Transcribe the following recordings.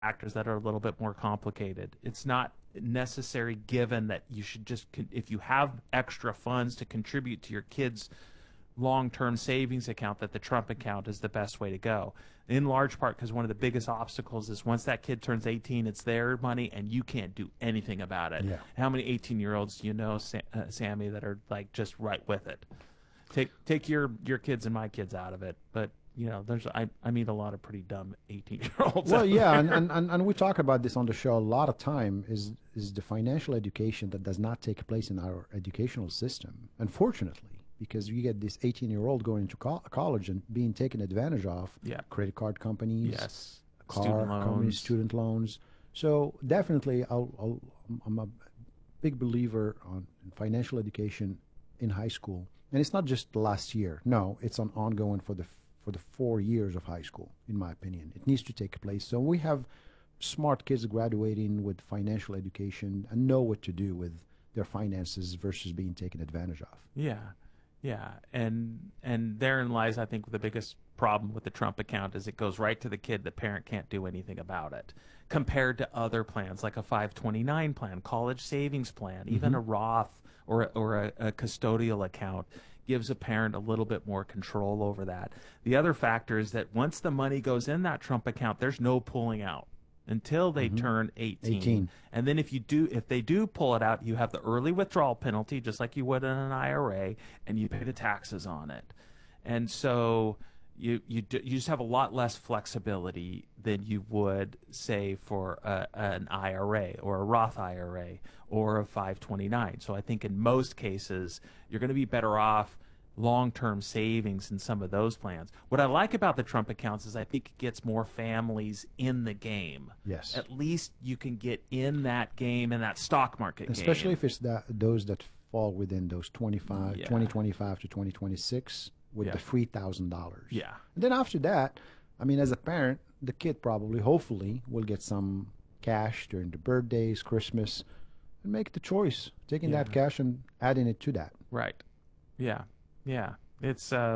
factors that are a little bit more complicated. It's not necessary given that you should just, if you have extra funds to contribute to your kids' long-term savings account, that the Trump account is the best way to go. In large part because one of the biggest obstacles is once that kid turns 18, it's their money and you can't do anything about it. Yeah. How many 18-year-olds do you know, Sammy, that are like just right with it? Take your kids and my kids out of it, but you know, I meet a lot of pretty dumb 18-year-olds. Well, yeah, and we talk about this on the show a lot of time is the financial education that does not take place in our educational system, unfortunately, because you get this 18-year-old going to college and being taken advantage of. Yeah. Credit card companies, Yes. car Student companies, loans. student loans. So definitely, I'm a big believer on financial education in high school, and it's not just the last year. No, it's an ongoing for the 4 years of high school, in my opinion. It needs to take place. So we have smart kids graduating with financial education and know what to do with their finances versus being taken advantage of. Yeah, yeah, and therein lies, I think, the biggest problem with the Trump account is it goes right to the kid. The parent can't do anything about it, compared to other plans like a 529 plan, college savings plan, even a Roth or a custodial account gives a parent a little bit more control over that. The other factor is that once the money goes in that Trump account, there's no pulling out until they turn 18. And then if they do pull it out, you have the early withdrawal penalty, just like you would in an IRA, and you pay the taxes on it. And so you just have a lot less flexibility than you would, say, for an IRA or a Roth IRA or a 529. So I think in most cases, you're going to be better off long-term savings in some of those plans. What I like about the Trump accounts is I think it gets more families in the game. Yes. At least you can get in that game, in that stock market Especially game. if it's those that fall within those 2025 to 2026 with Yeah. the $3,000. Yeah. And then after that, I mean, as a parent, the kid probably, hopefully, will get some cash during the birthdays, Christmas, and make the choice, taking that cash and adding it to that. Right. Yeah. Yeah. It's I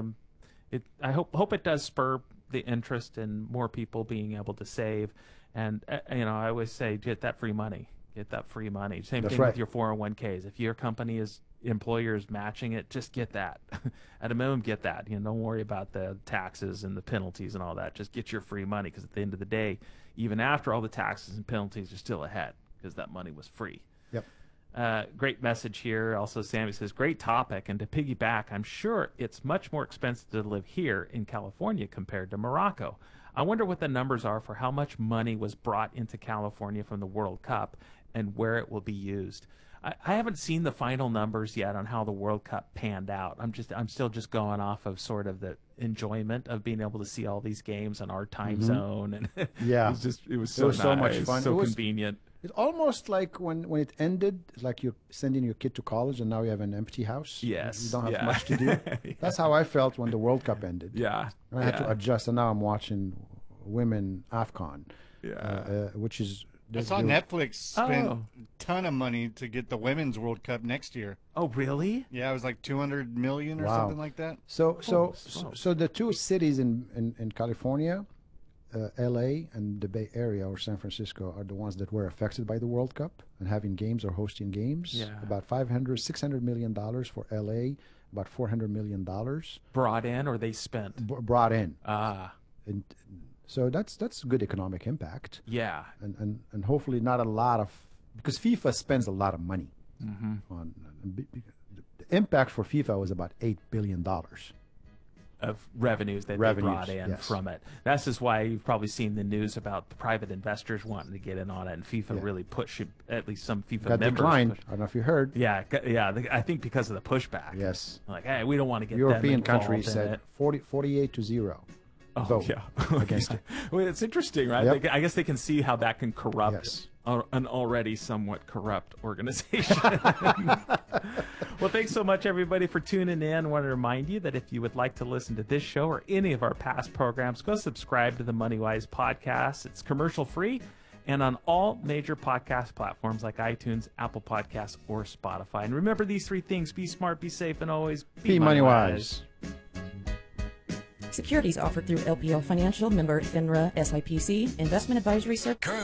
hope it does spur the interest in more people being able to save, and I always say get that free money. Get that free money. Same That's thing right. with your 401ks. If your company employer is matching it, just get that. At a minimum, get that. Don't worry about the taxes and the penalties and all that. Just get your free money, because at the end of the day, even after all the taxes and penalties, you're still ahead because that money was free. Yep. Great message here. Also, Sammy says, great topic. And to piggyback, I'm sure it's much more expensive to live here in California compared to Morocco. I wonder what the numbers are for how much money was brought into California from the World Cup and where it will be used. I haven't seen the final numbers yet on how the World Cup panned out. I'm still just going off of sort of the enjoyment of being able to see all these games on our time zone, and Yeah. it was so so much fun. so It was- convenient. It's almost like when it ended, like you're sending your kid to college and now you have an empty house. Yes. You don't have Yeah. much to do. That's how I felt when the World Cup ended. Yeah, I had to adjust, and now I'm watching women AFCON, yeah. which is... I saw Netflix spent Oh. a ton of money to get the Women's World Cup next year. Oh, really? Yeah, it was like 200 million or Wow. something like that. So smokes. the two cities in California, LA and the Bay Area or San Francisco, are the ones that were affected by the World Cup and having games or hosting games. Yeah. About $600 million for LA, about $400 million Brought in or they spent? brought in. And So that's good economic impact, yeah. and hopefully not a lot of, because FIFA spends a lot of money on the impact for FIFA was about $8 billion. Of revenues that they brought in yes. from it. That's just why you've probably seen the news about the private investors wanting to get in on it, and FIFA really pushed, at least some FIFA Got members. declined. pushed- I don't know if you heard. Yeah, I think because of the pushback. Yes. Like, hey, we don't want to get European them countries involved in said it. 48-0 vote against it. Well, it's interesting, right? Yep. I guess they can see how that can corrupt Yes. an already somewhat corrupt organization. Well, thanks so much, everybody, for tuning in. I want to remind you that if you would like to listen to this show or any of our past programs, go subscribe to the MoneyWise podcast. It's commercial free and on all major podcast platforms like iTunes, Apple Podcasts, or Spotify. And remember these three things: be smart, be safe, and always Be money wise. Securities offered through LPL Financial, member FINRA SIPC. Investment advisory service.